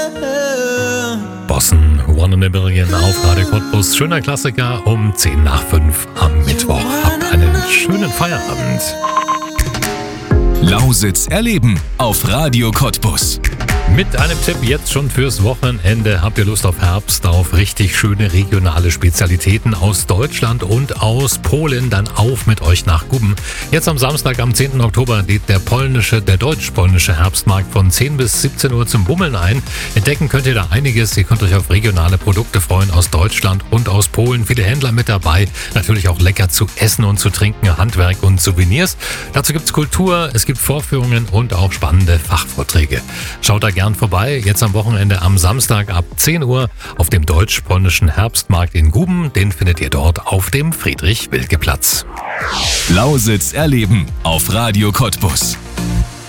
Bossen, One in a Billion auf Radio Cottbus. Schöner Klassiker um 10 nach 5 am Mittwoch. Habt einen schönen Feierabend. Lausitz erleben auf Radio Cottbus. Mit einem Tipp jetzt schon fürs Wochenende. Habt ihr Lust auf Herbst, auf richtig schöne regionale Spezialitäten aus Deutschland und aus Polen? Dann auf mit euch nach Guben. Jetzt am Samstag, am 10. Oktober, lädt der deutsch-polnische Herbstmarkt von 10 bis 17 Uhr zum Bummeln ein. Entdecken könnt ihr da einiges. Ihr könnt euch auf regionale Produkte freuen aus Deutschland und aus Polen. Viele Händler mit dabei. Natürlich auch lecker zu essen und zu trinken, Handwerk und Souvenirs. Dazu gibt's Kultur, es gibt Vorführungen und auch spannende Fachvorträge. Schaut da gern vorbei, jetzt am Wochenende am Samstag ab 10 Uhr auf dem deutsch-polnischen Herbstmarkt in Guben. Den findet ihr dort auf dem Friedrich-Wilke-Platz. Lausitz erleben auf Radio Cottbus.